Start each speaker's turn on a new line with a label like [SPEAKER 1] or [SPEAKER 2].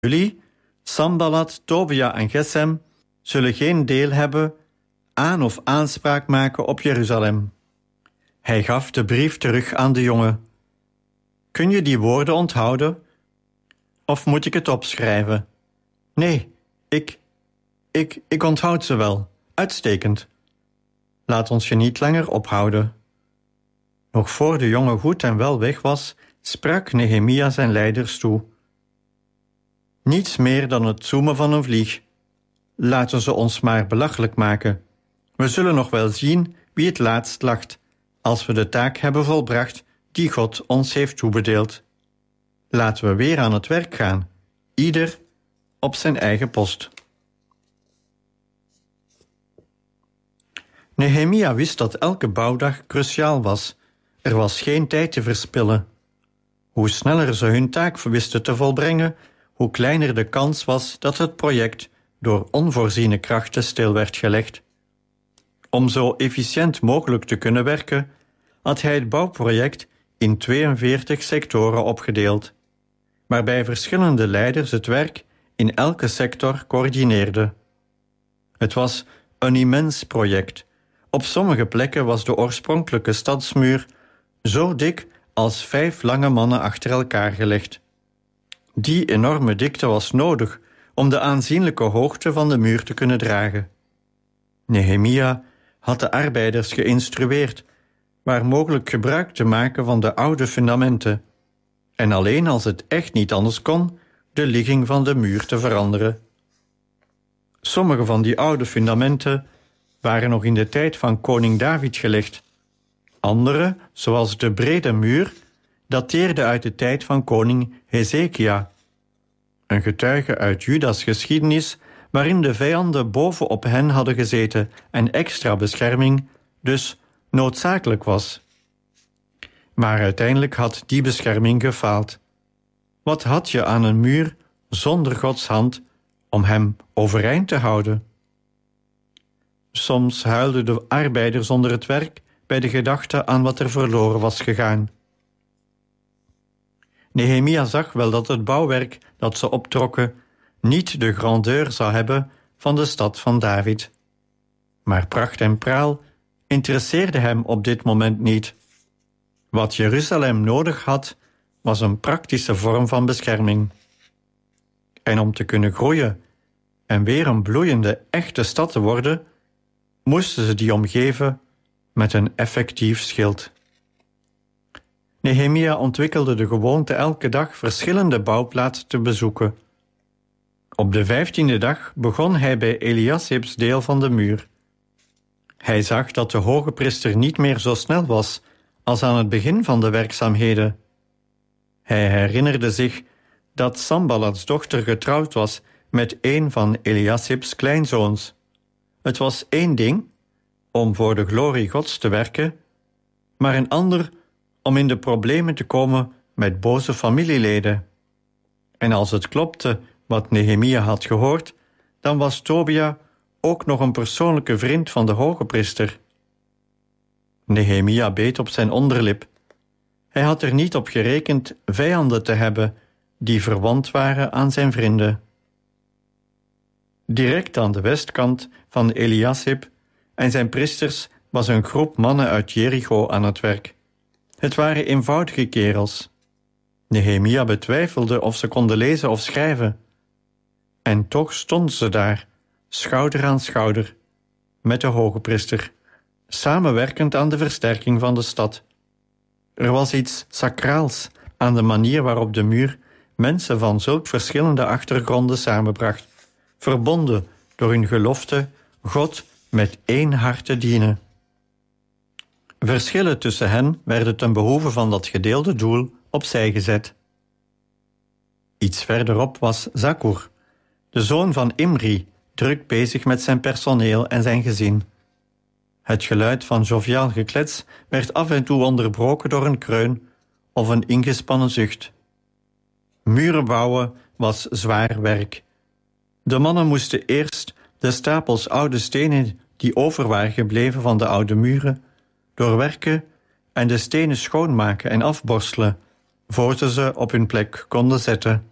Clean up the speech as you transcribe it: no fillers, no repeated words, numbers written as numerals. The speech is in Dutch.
[SPEAKER 1] jullie, Sanballat, Tobia en Gesem, zullen geen deel hebben aan of aanspraak maken op Jeruzalem. Hij gaf de brief terug aan de jongen. Kun je die woorden onthouden? Of moet ik het opschrijven? Nee, ik onthoud ze wel. Uitstekend. Laat ons je niet langer ophouden. Nog voor de jongen goed en wel weg was, sprak Nehemia zijn leiders toe. Niets meer dan het zoemen van een vlieg. Laten ze ons maar belachelijk maken. We zullen nog wel zien wie het laatst lacht, als we de taak hebben volbracht die God ons heeft toebedeeld. Laten we weer aan het werk gaan, ieder op zijn eigen post. Nehemia wist dat elke bouwdag cruciaal was. Er was geen tijd te verspillen. Hoe sneller ze hun taak wisten te volbrengen, hoe kleiner de kans was dat het project door onvoorziene krachten stil werd gelegd. Om zo efficiënt mogelijk te kunnen werken, had hij het bouwproject in 42 sectoren opgedeeld, waarbij verschillende leiders het werk in elke sector coördineerden. Het was een immens project. Op sommige plekken was de oorspronkelijke stadsmuur zo dik als 5 lange mannen achter elkaar gelegd. Die enorme dikte was nodig om de aanzienlijke hoogte van de muur te kunnen dragen. Nehemia had de arbeiders geïnstrueerd waar mogelijk gebruik te maken van de oude fundamenten en alleen als het echt niet anders kon, de ligging van de muur te veranderen. Sommige van die oude fundamenten waren nog in de tijd van koning David gelegd. Andere, zoals de brede muur, dateerden uit de tijd van koning Hezekia. Een getuige uit Judas geschiedenis waarin de vijanden bovenop hen hadden gezeten en extra bescherming dus noodzakelijk was. Maar uiteindelijk had die bescherming gefaald. Wat had je aan een muur zonder Gods hand om hem overeind te houden? Soms huilden de arbeiders onder het werk bij de gedachte aan wat er verloren was gegaan. Nehemia zag wel dat het bouwwerk dat ze optrokken niet de grandeur zou hebben van de stad van David. Maar pracht en praal interesseerde hem op dit moment niet. Wat Jeruzalem nodig had, was een praktische vorm van bescherming. En om te kunnen groeien en weer een bloeiende, echte stad te worden, moesten ze die omgeven met een effectief schild. Nehemia ontwikkelde de gewoonte elke dag verschillende bouwplaatsen te bezoeken. Op de 15e dag begon hij bij Eliasibs deel van de muur. Hij zag dat de hogepriester niet meer zo snel was als aan het begin van de werkzaamheden. Hij herinnerde zich dat Sanballats dochter getrouwd was met een van Eliasibs kleinzoons. Het was één ding om voor de glorie Gods te werken, maar een ander om in de problemen te komen met boze familieleden. En als het klopte wat Nehemia had gehoord, dan was Tobia ook nog een persoonlijke vriend van de hogepriester. Nehemia beet op zijn onderlip. Hij had er niet op gerekend vijanden te hebben die verwant waren aan zijn vrienden. Direct aan de westkant van Eliasib en zijn priesters was een groep mannen uit Jericho aan het werk. Het waren eenvoudige kerels. Nehemia betwijfelde of ze konden lezen of schrijven. En toch stonden ze daar, schouder aan schouder, met de hogepriester, samenwerkend aan de versterking van de stad. Er was iets sacraals aan de manier waarop de muur mensen van zulk verschillende achtergronden samenbracht, verbonden door hun gelofte God met één hart te dienen. Verschillen tussen hen werden ten behoeve van dat gedeelde doel opzij gezet. Iets verderop was Zakkur, de zoon van Imri, druk bezig met zijn personeel en zijn gezin. Het geluid van joviaal geklets werd af en toe onderbroken door een kreun of een ingespannen zucht. Muren bouwen was zwaar werk. De mannen moesten eerst de stapels oude stenen die over waren gebleven van de oude muren doorwerken en de stenen schoonmaken en afborstelen, voor ze op hun plek konden zetten.